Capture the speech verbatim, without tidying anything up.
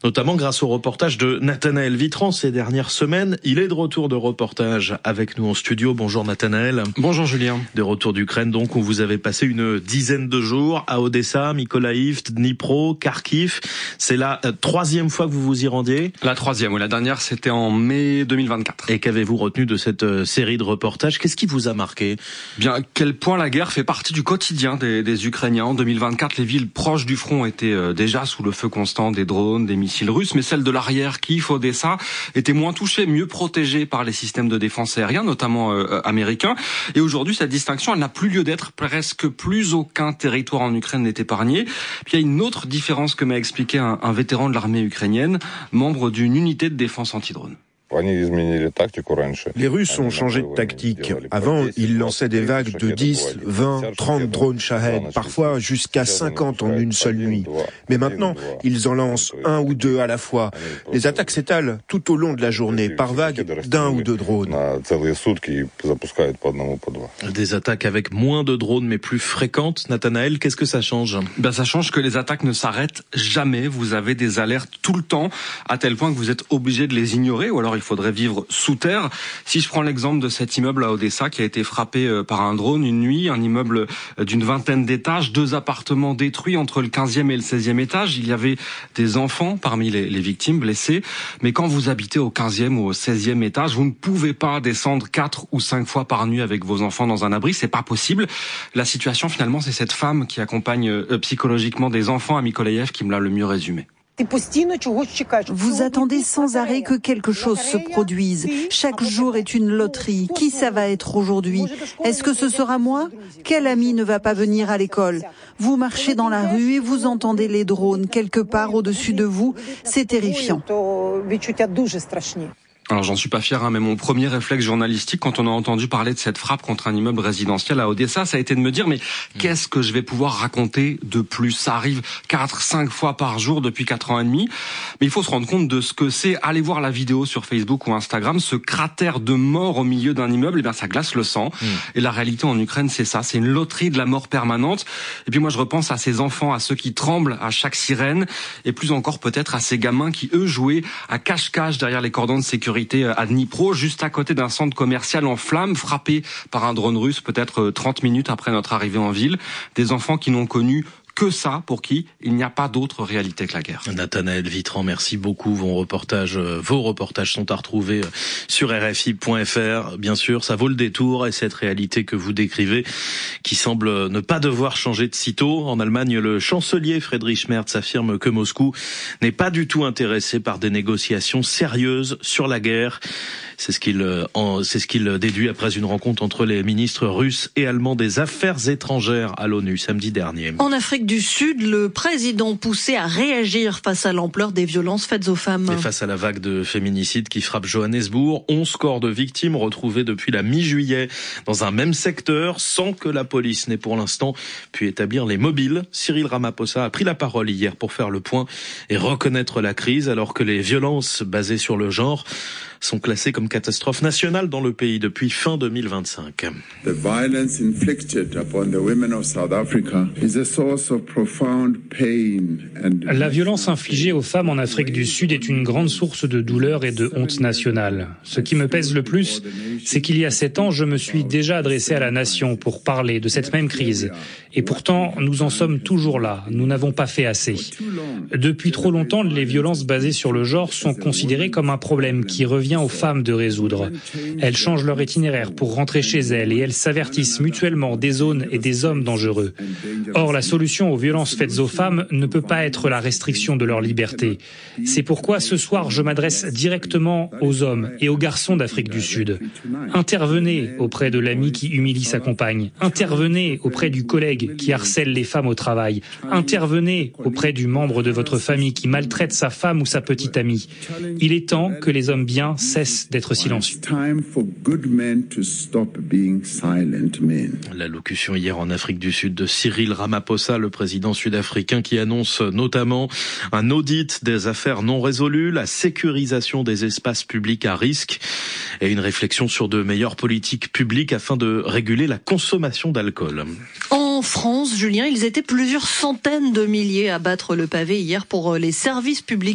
notamment grâce au reportage de Nathanaël Vitran ces dernières semaines. Il est de retour de reportage avec nous en studio. Bonjour Nathanaël. Bonjour Julien. De retour d'Ukraine, donc, où vous avez passé une dizaine de jours à Odessa, Mykolaïv, Dnipro, Kharkiv. C'est la troisième fois que vous vous y rendiez? La troisième, oui. La dernière, c'était en mai deux mille vingt-quatre. Et qu'avez-vous retenu de cette série de reportages? Qu'est-ce qui vous a marqué? Bien, à quel point la guerre fait partie du quotidien des, des Ukrainiens. En deux mille vingt-quatre, les villes proches du front étaient euh, déjà sous le feu constant des drones, des missiles russes, mais celles de l'arrière, Kiev, Odessa, étaient moins touchées, mieux protégées par les systèmes de défense aérienne, notamment euh, américains. Et aujourd'hui, cette distinction, elle n'a plus lieu d'être. Presque plus aucun territoire en Ukraine n'est épargné. Puis il y a une autre différence que m'a expliqué un, un vétéran de l'armée ukrainienne, membre d'une unité de défense anti-drone. Les Russes ont changé de tactique. Avant, ils lançaient des vagues de dix, vingt, trente drones Shahed, parfois jusqu'à cinquante en une seule nuit. Mais maintenant, ils en lancent un ou deux à la fois. Les attaques s'étalent tout au long de la journée, par vague d'un ou deux drones. Des attaques avec moins de drones mais plus fréquentes. Nathanaël, qu'est-ce que ça change? Ben, ça change que les attaques ne s'arrêtent jamais. Vous avez des alertes tout le temps, à tel point que vous êtes obligé de les ignorer, ou alors il faudrait vivre sous terre. Si je prends l'exemple de cet immeuble à Odessa qui a été frappé par un drone une nuit, un immeuble d'une vingtaine d'étages, deux appartements détruits entre le quinzième et le seizième étage. Il y avait des enfants parmi les, les victimes blessées. Mais quand vous habitez au quinzième ou au seizième étage, vous ne pouvez pas descendre quatre ou cinq fois par nuit avec vos enfants dans un abri. C'est pas possible. La situation, finalement, c'est cette femme qui accompagne euh, psychologiquement des enfants à Mykolaïv qui me l'a le mieux résumé. Vous attendez sans arrêt que quelque chose se produise. Chaque jour est une loterie. Qui ça va être aujourd'hui? Est-ce que ce sera moi? Quel ami ne va pas venir à l'école? Vous marchez dans la rue et vous entendez les drones quelque part au-dessus de vous. C'est terrifiant. Alors j'en suis pas fier, hein, mais mon premier réflexe journalistique quand on a entendu parler de cette frappe contre un immeuble résidentiel à Odessa, ça a été de me dire mais qu'est-ce que je vais pouvoir raconter de plus? Ça arrive quatre, cinq fois par jour depuis quatre ans et demi, mais il faut se rendre compte de ce que c'est. Allez voir la vidéo sur Facebook ou Instagram, ce cratère de mort au milieu d'un immeuble, et bien ça glace le sang. Mmh. Et la réalité en Ukraine, c'est ça, c'est une loterie de la mort permanente. Et puis moi je repense à ces enfants, à ceux qui tremblent à chaque sirène, et plus encore peut-être à ces gamins qui eux jouaient à cache-cache derrière les cordons de sécurité à Dnipro, juste à côté d'un centre commercial en flammes, frappé par un drone russe peut-être trente minutes après notre arrivée en ville. Des enfants qui n'ont connu que ça, pour qui il n'y a pas d'autre réalité que la guerre. Nathanaël Vitran, merci beaucoup. Vos reportages, vos reportages sont à retrouver sur R F I point F R. Bien sûr, ça vaut le détour, et cette réalité que vous décrivez, qui semble ne pas devoir changer de sitôt. En Allemagne, le chancelier Friedrich Merz affirme que Moscou n'est pas du tout intéressé par des négociations sérieuses sur la guerre. C'est ce qu'il en, c'est ce qu'il déduit après une rencontre entre les ministres russes et allemands des Affaires étrangères à l'ONU samedi dernier. En Afrique du Sud, le président poussé à réagir face à l'ampleur des violences faites aux femmes. Et face à la vague de féminicides qui frappe Johannesburg, onze corps de victimes retrouvés depuis la mi-juillet dans un même secteur sans que la police n'ait pour l'instant pu établir les mobiles. Cyril Ramaphosa a pris la parole hier pour faire le point et reconnaître la crise, alors que les violences basées sur le genre sont classées comme catastrophe nationale dans le pays depuis fin deux mille vingt-cinq. The violence inflicted upon the women of South Africa is a source of profound pain and... La violence infligée aux femmes en Afrique du Sud est une grande source de douleur et de honte nationale. Ce qui me pèse le plus, c'est qu'il y a sept ans, je me suis déjà adressé à la nation pour parler de cette même crise. Et pourtant, nous en sommes toujours là. Nous n'avons pas fait assez. Depuis trop longtemps, les violences basées sur le genre sont considérées comme un problème qui revient aux femmes de résoudre. Elles changent leur itinéraire pour rentrer chez elles et elles s'avertissent mutuellement des zones et des hommes dangereux. Or, la solution aux violences faites aux femmes ne peut pas être la restriction de leur liberté. C'est pourquoi ce soir, je m'adresse directement aux hommes et aux garçons d'Afrique du Sud. Intervenez auprès de l'ami qui humilie sa compagne. Intervenez auprès du collègue qui harcèle les femmes au travail. Intervenez auprès du membre de votre famille qui maltraite sa femme ou sa petite amie. Il est temps que les hommes bien cessent d'être silencieux. L'allocution hier en Afrique du Sud de Cyril Ramaphosa, le président sud-africain, qui annonce notamment un audit des affaires non résolues, la sécurisation des espaces publics à risque et une réflexion sur de meilleures politiques publiques afin de réguler la consommation d'alcool. En France, Julien, ils étaient plusieurs centaines de milliers à battre le pavé hier pour les services publics